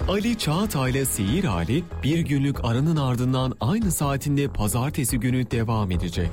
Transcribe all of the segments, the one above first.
Ali Çağatay'la Sihir Hali bir günlük aranın ardından aynı saatinde pazartesi günü devam edecek.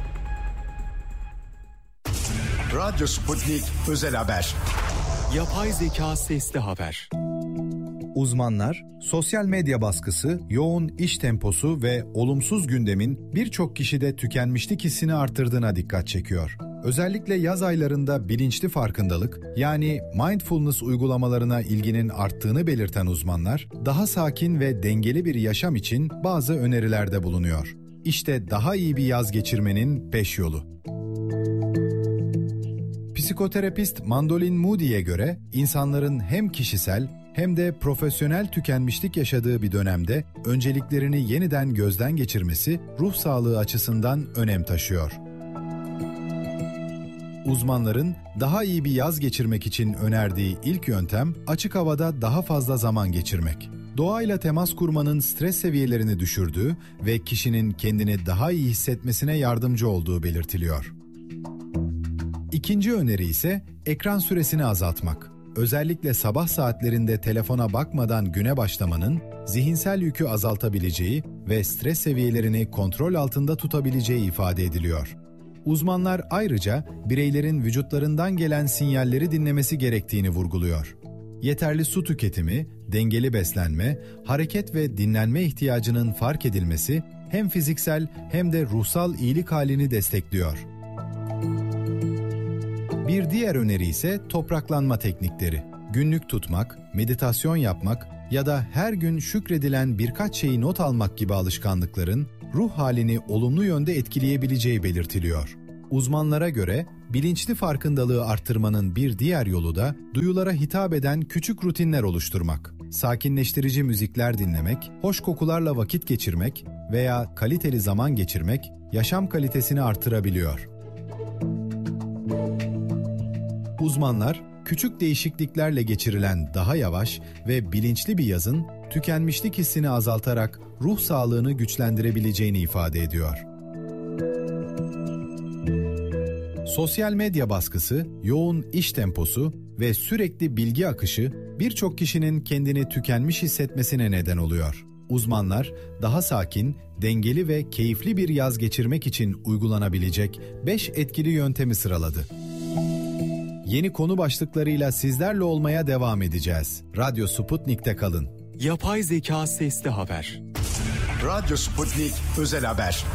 Radyo Sputnik Özel Haber. Yapay zeka sesli haber. Uzmanlar, sosyal medya baskısı, yoğun iş temposu ve olumsuz gündemin birçok kişide tükenmişlik hissini arttırdığına dikkat çekiyor. Özellikle yaz aylarında bilinçli farkındalık, yani mindfulness uygulamalarına ilginin arttığını belirten uzmanlar, daha sakin ve dengeli bir yaşam için bazı önerilerde bulunuyor. İşte daha iyi bir yaz geçirmenin 5 yolu. Psikoterapist Mandolin Moody'ye göre insanların hem kişisel hem de profesyonel tükenmişlik yaşadığı bir dönemde önceliklerini yeniden gözden geçirmesi ruh sağlığı açısından önem taşıyor. Uzmanların daha iyi bir yaz geçirmek için önerdiği ilk yöntem açık havada daha fazla zaman geçirmek. Doğayla temas kurmanın stres seviyelerini düşürdüğü ve kişinin kendini daha iyi hissetmesine yardımcı olduğu belirtiliyor. İkinci öneri ise ekran süresini azaltmak. Özellikle sabah saatlerinde telefona bakmadan güne başlamanın zihinsel yükü azaltabileceği ve stres seviyelerini kontrol altında tutabileceği ifade ediliyor. Uzmanlar ayrıca bireylerin vücutlarından gelen sinyalleri dinlemesi gerektiğini vurguluyor. Yeterli su tüketimi, dengeli beslenme, hareket ve dinlenme ihtiyacının fark edilmesi hem fiziksel hem de ruhsal iyilik halini destekliyor. Bir diğer öneri ise topraklanma teknikleri. Günlük tutmak, meditasyon yapmak ya da her gün şükredilen birkaç şeyi not almak gibi alışkanlıkların ruh halini olumlu yönde etkileyebileceği belirtiliyor. Uzmanlara göre bilinçli farkındalığı arttırmanın bir diğer yolu da duyulara hitap eden küçük rutinler oluşturmak. Sakinleştirici müzikler dinlemek, hoş kokularla vakit geçirmek veya kaliteli zaman geçirmek yaşam kalitesini artırabiliyor. Uzmanlar, küçük değişikliklerle geçirilen daha yavaş ve bilinçli bir yazın tükenmişlik hissini azaltarak ruh sağlığını güçlendirebileceğini ifade ediyor. Sosyal medya baskısı, yoğun iş temposu ve sürekli bilgi akışı birçok kişinin kendini tükenmiş hissetmesine neden oluyor. Uzmanlar, daha sakin, dengeli ve keyifli bir yaz geçirmek için uygulanabilecek 5 etkili yöntemi sıraladı. Yeni konu başlıklarıyla sizlerle olmaya devam edeceğiz. Radyo Sputnik'te kalın. Yapay zeka sesli haber. Radyo Sputnik Özel Haber.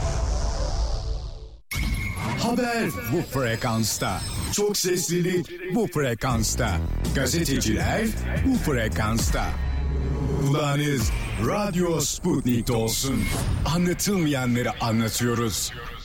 Haber bu frekansta. Çok seslilik bu frekansta. Gazeteciler bu frekansta. Kulağınız Radyo Sputnik'te olsun. Anlatılmayanları anlatıyoruz.